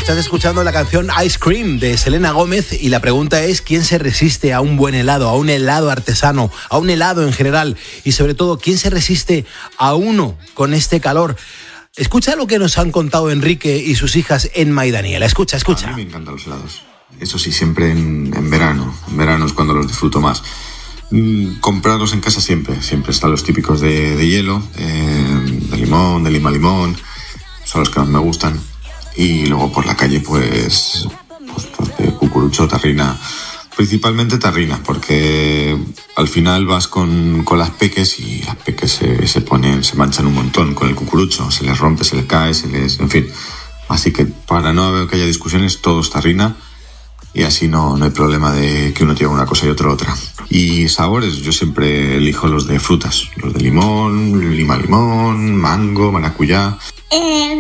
Estás escuchando la canción Ice Cream de Selena Gómez y la pregunta es ¿quién se resiste a un buen helado, a un helado artesano, a un helado en general? Y sobre todo, ¿quién se resiste a uno con este calor? Escucha lo que nos han contado Enrique y sus hijas Emma y Daniela. Escucha. A mí me encantan los helados. Eso sí, siempre en verano. En verano es cuando los disfruto más. Comprarlos en casa siempre están los típicos de hielo, de limón, de lima limón, son los que más me gustan. Y luego por la calle pues de cucurucho, tarrina, principalmente tarrina, porque al final vas con las peques y las peques se manchan un montón con el cucurucho, se les rompe, se les cae, en fin. Así que para no que haya discusiones, todo es tarrina. Y así no hay problema de que uno tenga una cosa y otro otra. Y sabores, yo siempre elijo los de frutas. Los de limón, lima limón, mango, maracuyá.